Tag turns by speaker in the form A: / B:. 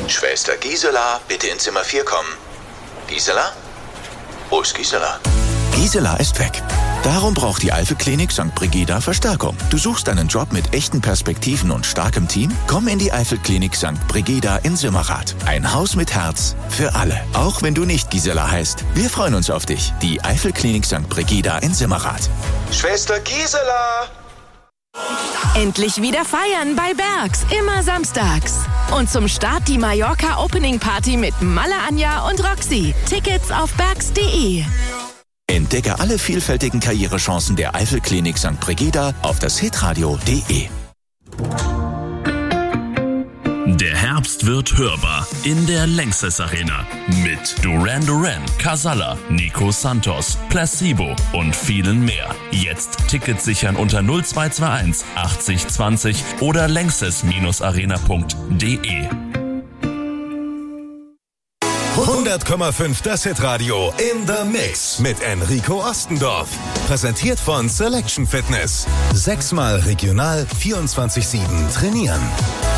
A: Schwester Gisela, bitte in Zimmer 4 kommen. Gisela? Wo ist Gisela?
B: Gisela ist weg. Darum braucht die Eifel-Klinik St. Brigida Verstärkung. Du suchst einen Job mit echten Perspektiven und starkem Team? Komm in die Eifel-Klinik St. Brigida in Simmerath. Ein Haus mit Herz für alle. Auch wenn du nicht Gisela heißt. Wir freuen uns auf dich. Die Eifel-Klinik St. Brigida in Simmerath.
A: Schwester Gisela!
C: Endlich wieder feiern bei Bergs, immer samstags. Und zum Start die Mallorca Opening Party mit Malle Anja und Roxy. Tickets auf bergs.de.
B: Entdecke alle vielfältigen Karrierechancen der Eifel-Klinik St. Brigida auf das hitradio.de.
D: Der Herbst wird hörbar in der Lanxess Arena mit Duran Duran, Casalla, Nico Santos, Placebo und vielen mehr. Jetzt Tickets sichern unter 0221 80 20 oder lanxess-arena.de.
E: 100,5 das Hitradio in the Mix mit Enrico Ostendorf. Präsentiert von Selection Fitness. 6-mal regional 24/7 trainieren.